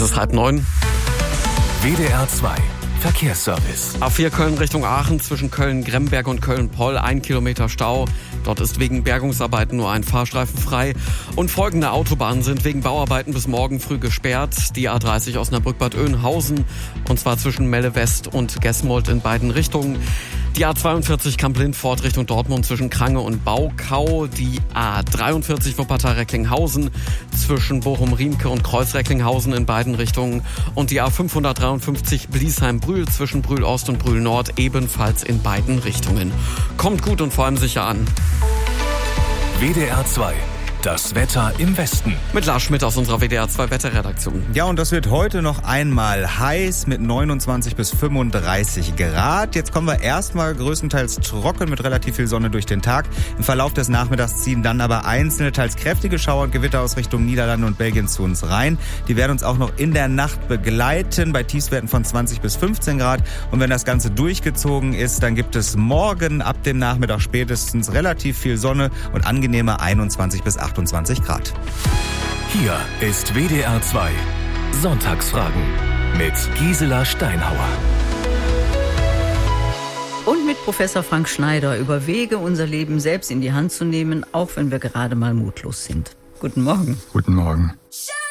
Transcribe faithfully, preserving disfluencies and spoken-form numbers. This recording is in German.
ist halb neun. W D R zwei Verkehrsservice. A vier Köln Richtung Aachen zwischen Köln-Gremberg und Köln-Poll. Ein Kilometer Stau. Dort ist wegen Bergungsarbeiten nur ein Fahrstreifen frei. Und folgende Autobahnen sind wegen Bauarbeiten bis morgen früh gesperrt. Die A dreißig Osnabrück-Bad Oeynhausen. Und zwar zwischen Melle West und Gesmold in beiden Richtungen. Die A zweiundvierzig Kamp-Lindfort Richtung Dortmund zwischen Krange und Baukau. Die A dreiundvierzig Wuppertal-Recklinghausen zwischen Bochum-Riemke und Kreuz-Recklinghausen in beiden Richtungen. Und die A fünfhundertdreiundfünfzig Bliesheim-Brühl zwischen Brühl-Ost und Brühl-Nord ebenfalls in beiden Richtungen. Kommt gut und vor allem sicher an. W D R zwei. Das Wetter im Westen. Mit Lars Schmidt aus unserer W D R zwei Wetterredaktion. Ja, und das wird heute noch einmal heiß mit neunundzwanzig bis fünfunddreißig Grad. Jetzt kommen wir erstmal größtenteils trocken mit relativ viel Sonne durch den Tag. Im Verlauf des Nachmittags ziehen dann aber einzelne, teils kräftige Schauer und Gewitter aus Richtung Niederlande und Belgien zu uns rein. Die werden uns auch noch in der Nacht begleiten bei Tiefstwerten von zwanzig bis fünfzehn Grad. Und wenn das Ganze durchgezogen ist, dann gibt es morgen ab dem Nachmittag spätestens relativ viel Sonne und angenehme einundzwanzig bis achtundzwanzig Grad. Hier ist W D R zwei Sonntagsfragen mit Gisela Steinhauer. Und mit Professor Frank Schneider über Wege, unser Leben selbst in die Hand zu nehmen, auch wenn wir gerade mal mutlos sind. Guten Morgen. Guten Morgen.